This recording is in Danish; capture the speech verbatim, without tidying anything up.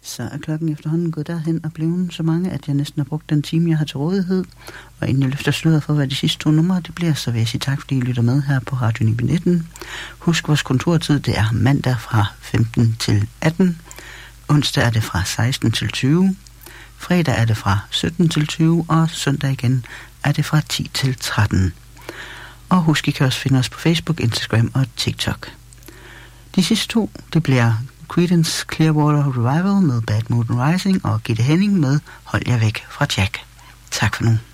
Så er klokken efterhånden gået derhen og blevet så mange, at jeg næsten har brugt den time, jeg har til rådighed. Og inden jeg løfter sløret for, hvad de sidste to numre det bliver, så vil jeg sige tak, fordi I lytter med her på Radio ni nitten. Husk, vores kontortid, det er mandag fra femten til atten. Onsdag er det fra seksten til tyve. Fredag er det fra sytten til tyve. Og søndag igen er det fra ti til tretten. Og husk, I kan også finde os på Facebook, Instagram og TikTok. De sidste to, det bliver Creedence Clearwater Revival med Bad Mood Rising og Gitte Henning med Hold jer væk fra Jack. Tak for nu.